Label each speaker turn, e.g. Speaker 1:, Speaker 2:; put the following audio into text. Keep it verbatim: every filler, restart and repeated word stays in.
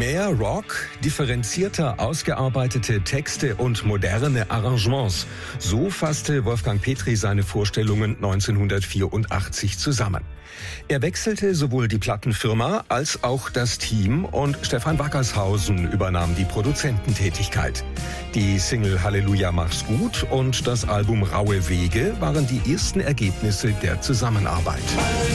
Speaker 1: Mehr Rock, differenzierter ausgearbeitete Texte und moderne Arrangements. So fasste Wolfgang Petri seine Vorstellungen neunzehnhundertvierundachtzig zusammen. Er wechselte sowohl die Plattenfirma als auch das Team und Stefan Wackershausen übernahm die Produzententätigkeit. Die Single Halleluja mach's gut und das Album Raue Wege waren die ersten Ergebnisse der Zusammenarbeit.